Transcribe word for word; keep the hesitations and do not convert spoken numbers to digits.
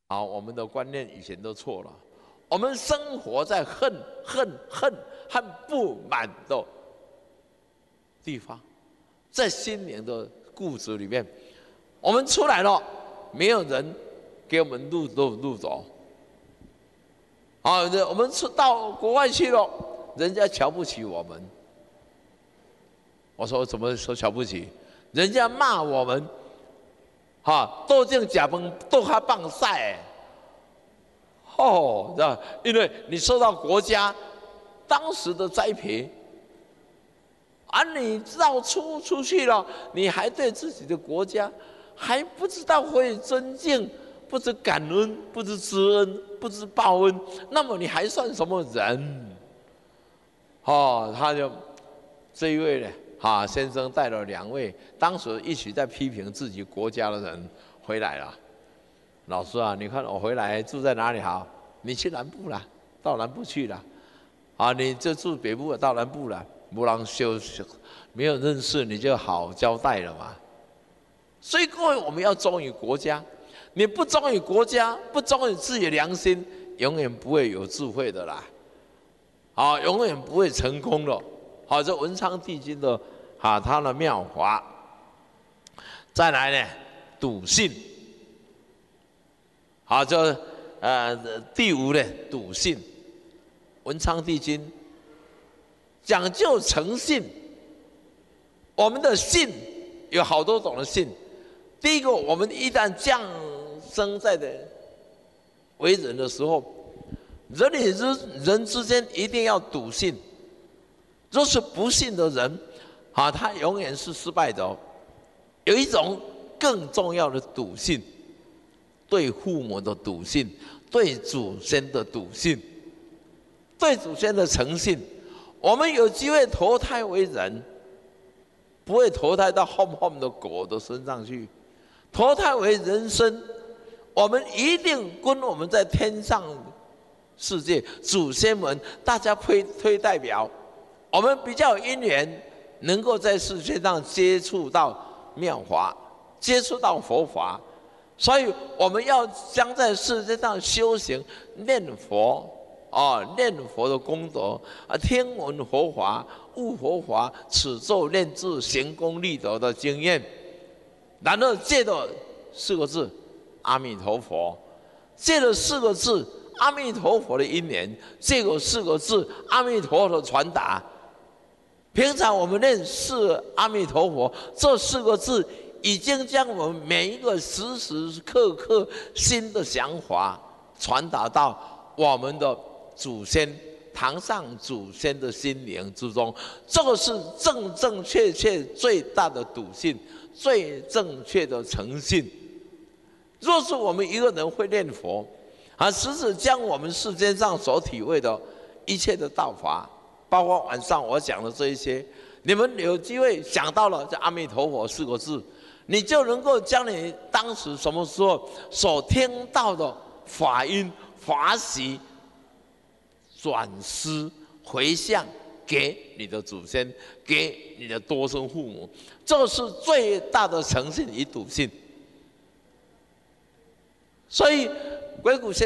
啊，我们的观念以前都错了。我们生活在恨、恨、恨和不满的地方，在心灵的固执里面，我们出来了，没有人给我们路路路走。啊，我们出到国外去了，人家瞧不起我们。我说怎么说瞧不起？人家骂我们，哈，斗正假崩，斗他棒赛。哦，那因为你受到国家当时的栽培，而、啊、你绕出出去了，你还对自己的国家还不知道会尊敬，不知感恩，不知知恩，不知报恩，那么你还算什么人？哦，他就这一位呢，哈、啊、先生带了两位当时一起在批评自己国家的人回来了。老师啊，你看我回来住在哪里好？你去南部了，到南部去了。啊，你就住北部到南部了，没人修，没有认识你就好交代了嘛。所以各位，我们要忠于国家。你不忠于国家，不忠于自己的良心，永远不会有智慧的啦。啊，永远不会成功的。好，这文昌帝君的啊，他的妙法。再来呢，笃信。好，这呃第五呢，笃信。文昌帝君讲究诚信。我们的信有好多种的信。第一个，我们一旦降生在的为人的时候，人与人之间一定要笃信。若是不信的人，啊，他永远是失败的。有一种更重要的笃信。对父母的笃信，对祖先的笃信，对祖先的诚信。我们有机会投胎为人，不会投胎到后后的狗的身上去。投胎为人生，我们一定跟我们在天上世界祖先们大家推推代表，我们比较有因缘，能够在世界上接触到妙法，接触到佛法。所以我们要将在世界上修行念佛，哦，念佛的功德啊，听闻佛法，悟佛法，此咒念字，行功立德的经验。然后借着四个字阿弥陀佛，借着四个字阿弥陀佛的因缘，借着四个字阿弥陀佛的传达。平常我们念是阿弥陀佛这四个字，已经将我们每一个时时刻刻新的想法传达到我们的祖先、堂上祖先的心灵之中，这个是正正确确最大的笃信，最正确的诚信。若是我们一个人会念佛，啊，时时将我们世间上所体会的一切的道法，包括晚上我讲的这一些，你们有机会想到了这阿弥陀佛四个字，你就能够将你当时什么时候所听到的法音、法喜转思回向给你的祖先，给你的多生父母，这是最大的诚信与笃信。所以鬼谷先